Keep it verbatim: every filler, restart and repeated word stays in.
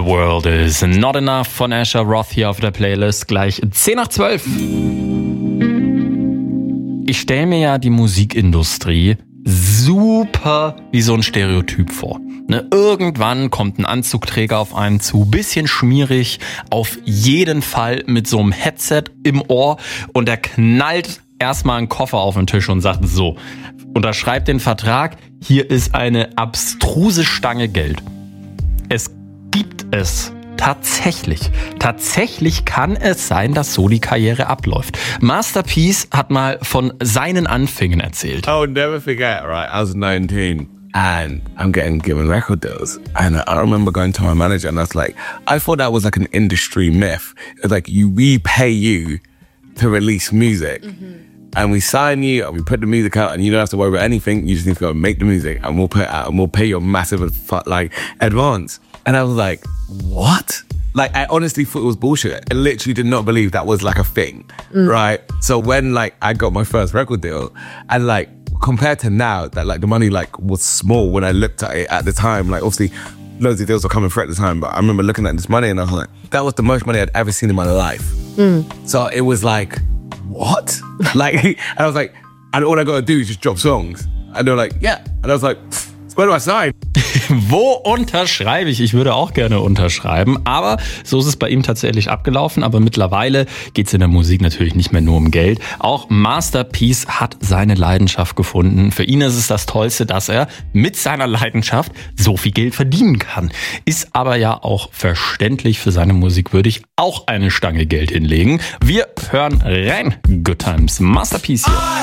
world is not enough von Asher Roth hier auf der Playlist. Gleich zehn nach zwölf. Ich stelle mir ja die Musikindustrie super wie so ein Stereotyp vor. Ne, irgendwann kommt ein Anzugträger auf einen zu, bisschen schmierig, auf jeden Fall mit so einem Headset im Ohr und er knallt erstmal einen Koffer auf den Tisch und sagt so, unterschreibt den Vertrag, hier ist eine abstruse Stange Geld. Es gibt es tatsächlich. Tatsächlich kann es sein, dass so die Karriere abläuft. Master P hat mal von seinen Anfängen erzählt. I will never forget, right, I was nineteen and I'm getting given record deals. And I remember going to my manager and I was like, I thought that was like an industry myth. It's like, you, we pay you to release music. Mm-hmm. And we sign you, and we put the music out, and you don't have to worry about anything. You just need to go and make the music, and we'll put it out, and we'll pay you a massive like advance. And I was like, what? Like, I honestly thought it was bullshit. I literally did not believe that was like a thing, mm. right? So when like I got my first record deal, and like compared to now, that like the money like was small when I looked at it at the time. Like obviously, loads of deals were coming through at the time, but I remember looking at this money, and I was like, that was the most money I'd ever seen in my life. Mm. So it was like, what? Like, and I was like, and all I gotta do is just drop songs. And they were like, yeah. And I was like, where do I sign? Wo unterschreibe ich? Ich würde auch gerne unterschreiben, aber so ist es bei ihm tatsächlich abgelaufen. Aber mittlerweile geht es in der Musik natürlich nicht mehr nur um Geld. Auch Master P hat seine Leidenschaft gefunden. Für ihn ist es das Tollste, dass er mit seiner Leidenschaft so viel Geld verdienen kann. Ist aber ja auch verständlich, für seine Musik würde ich auch eine Stange Geld hinlegen. Wir hören rein. Good Times, Master P hier.